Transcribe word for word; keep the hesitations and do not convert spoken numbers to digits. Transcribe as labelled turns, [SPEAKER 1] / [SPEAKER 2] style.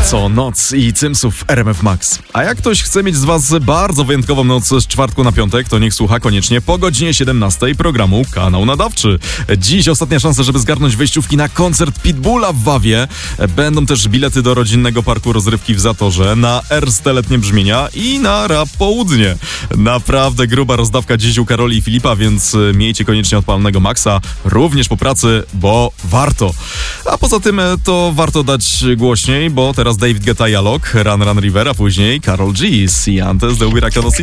[SPEAKER 1] Co noc i cymsów w R M F Max. A jak ktoś chce mieć z was bardzo wyjątkową noc z czwartku na piątek, to niech słucha koniecznie po godzinie siedemnastej programu Kanał Nadawczy. Dziś ostatnia szansa, żeby zgarnąć wejściówki na koncert Pitbulla w Wawie. Będą też bilety do rodzinnego parku rozrywki w Zatorze, na Erste Letnie Brzmienia i na Rap Południe. Naprawdę gruba rozdawka dziś u Karoli i Filipa, więc miejcie koniecznie odpalonego Maxa również po pracy, bo warto. A poza tym to warto dać głośniej, bo teraz David Guetta i Alok, Run Run River, a później Karol G, Antes de Hubiera Conocido.